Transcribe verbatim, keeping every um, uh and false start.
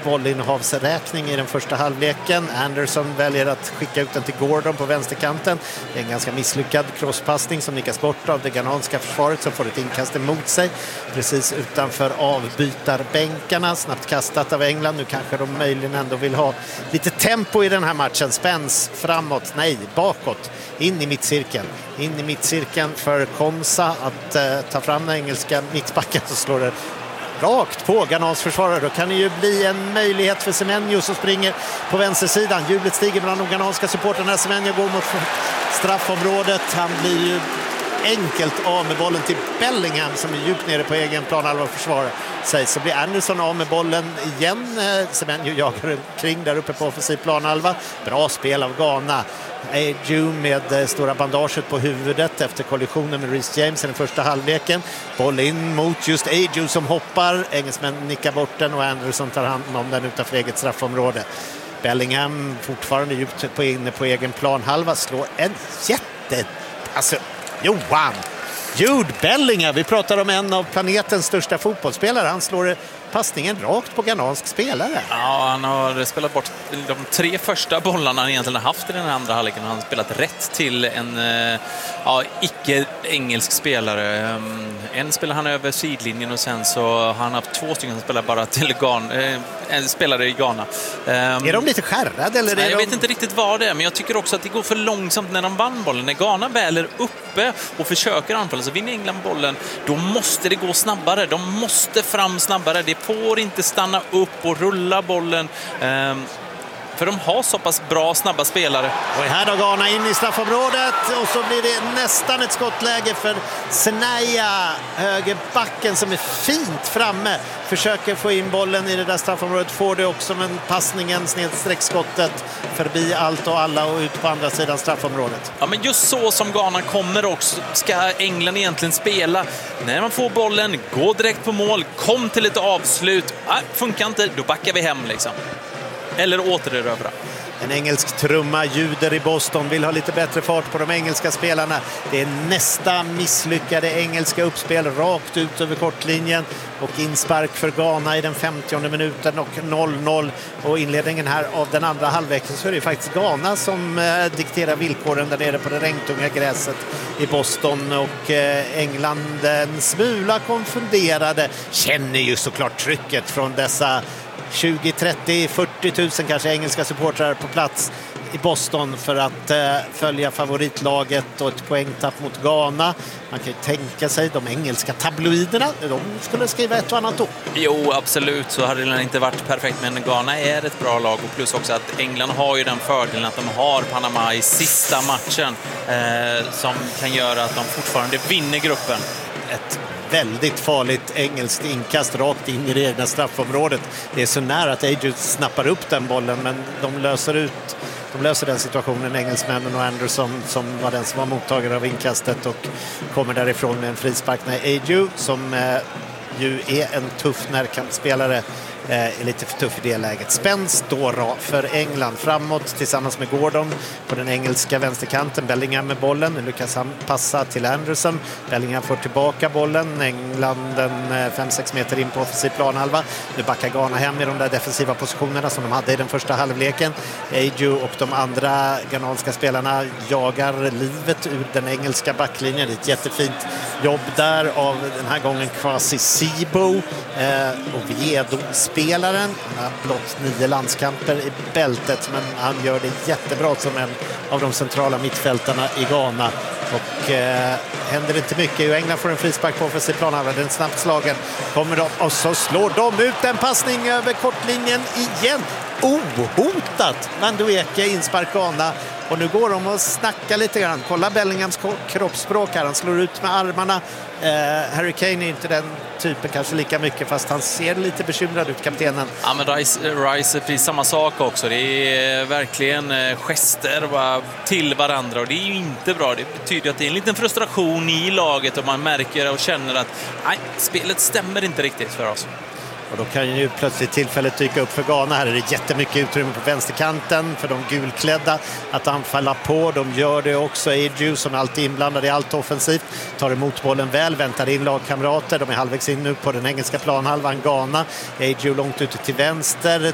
bollinnehavsräkning i den första halvleken. Anderson väljer att skicka ut den till Gordon på vänsterkanten. Det är en ganska misslyckad crosspassning som nickas bort av det ghananska försvaret som får ett inkast emot sig precis utanför avbytarbänkarna. Snabbt kastat av England. Nu kanske de möjligen ändå vill ha lite tempo i den här matchen. Spänns framåt, nej, bakåt. In i mittcirkeln. In i mittcirkeln för Komsa att eh, ta fram den engelska mittbacken, så slår det rakt på Ghanans försvarare. Då kan det ju bli en möjlighet för Semenyo som springer på vänstersidan. Jublet stiger bland de ghananska supporterna. Semenyo går mot straffområdet. Han blir ju enkelt av med bollen till Bellingham som är djupt nere på egen plan. Allvar försvarare sig. Så blir Anderson av med bollen igen. Semenyo jagar kring där uppe på offensiv planhalva. Bra spel av Ghana. Ayew med stora bandaget på huvudet efter kollisionen med Reece James i den första halvleken. Boll in mot just Ayew som hoppar. Engelsmän nickar bort den och Anderson tar hand om den utanför eget straffområde. Bellingham fortfarande djupt på, inne på egen planhalva slår en jätte... Alltså, Johan! Jude Bellingham, vi pratar om en av planetens största fotbollsspelare. Han slår passningen rakt på ghanansk spelare. Ja, han har spelat bort de tre första bollarna han egentligen har haft i den andra halvleken. Han har spelat rätt till en ja, icke-engelsk spelare. En spelar han över sidlinjen och sen så har han haft två stycken som spelar bara till Ghana, en spelare i Ghana. Är de lite skärrade? Eller är Nej, jag de... vet inte riktigt vad det är, men jag tycker också att det går för långsamt när de vann bollen. När Ghana väl är uppe och försöker anfalla så vinner England bollen. Då måste det gå snabbare. De måste fram snabbare. Det får inte stanna upp och rulla bollen. Ehm, för de har så pass bra, snabba spelare. Och här då Ghana in i straffområdet. Och så blir det nästan ett skottläge för Senaya, högerbacken som är fint framme. Försöker få in bollen i det där straffområdet. Får det också, men passningen snedsträckskottet förbi allt och alla och ut på andra sidan straffområdet. Ja, men just så som Ghana kommer också ska England egentligen spela. När man får bollen, gå direkt på mål, kom till ett avslut. Ah, funkar inte, då backar vi hem liksom. Eller återerövra. En engelsk trumma ljuder i Boston, vill ha lite bättre fart på de engelska spelarna. Det är nästa misslyckade engelska uppspel rakt ut över kortlinjen och inspark för Ghana i den femtionde minuten och noll noll. Och inledningen här av den andra halvleken så är det faktiskt Ghana som eh, dikterar villkoren där nere på det regntunga gräset i Boston, och eh, England en smula konfunderade, känner ju såklart trycket från dessa tjugo, trettio, fyrtio tusen kanske engelska supportrar på plats i Boston för att eh, följa favoritlaget och ett poängtapp mot Ghana. Man kan ju tänka sig de engelska tabloiderna, de skulle skriva ett och annat ord. Jo, absolut, så hade det inte varit perfekt, men Ghana är ett bra lag, och plus också att England har ju den fördelen att de har Panama i sista matchen eh, som kan göra att de fortfarande vinner gruppen. Ett väldigt farligt engelskt inkast rakt in i det egna straffområdet. Det är så nära att Ayew snappar upp den bollen, men de löser ut de löser den situationen, engelsmännen, och Anderson som var den som var mottagare av inkastet och kommer därifrån med en frispark. När Ayew, som eh, ju är en tuff närkampsspelare, är lite för tuff i det läget. Spänns då för England framåt tillsammans med Gordon på den engelska vänsterkanten. Bellingham med bollen. Nu lyckas han passa till Anderson. Bellingham får tillbaka bollen. England en fem sex meter in på offensiv planhalva. Nu backar Ghana hem i de där defensiva positionerna som de hade i den första halvleken. Ayew och de andra ghananska spelarna jagar livet ur den engelska backlinjen. Det är ett jättefint jobb där av den här gången Kwasi Sibo eh, och Viedo spelaren. Han har blott nio landskamper i bältet, men han gör det jättebra som en av de centrala mittfältarna i Ghana. Och eh, händer inte mycket. England får en frispark på offensiv planhalva. Den snabbt slagen kommer de, och så slår de ut en passning över kortlinjen igen. Ohotat! Mandueke inspark Ghana. Och nu går de och snackar lite grann. Kolla Bellinghams kroppsspråk här. Han slår ut med armarna. Eh, Harry Kane är inte den typen kanske lika mycket, fast han ser lite bekymrad ut, kaptenen. Ja, men Rice, Rice är precis samma sak också. Det är verkligen gester till varandra, och det är ju inte bra. Det betyder att det är en liten frustration i laget och man märker och känner att nej, spelet stämmer inte riktigt för oss. Och då kan ju plötsligt tillfället dyka upp för Ghana. Här är det jättemycket utrymme på vänsterkanten för de gulklädda att anfalla på. De gör det också. Ayew, som alltid inblandad i allt offensivt, tar emot bollen väl, väntar in lagkamrater. De är halvvägs in nu på den engelska planhalvan. Ghana. Ayew långt ute till vänster,